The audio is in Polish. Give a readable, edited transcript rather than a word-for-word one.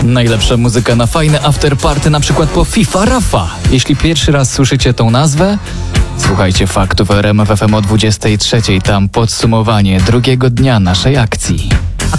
Najlepsza muzyka na fajne afterparty, na przykład po FIFA Rafa. Jeśli pierwszy raz słyszycie tą nazwę, słuchajcie faktów RMF FM o 23:00. Tam podsumowanie drugiego dnia naszej akcji.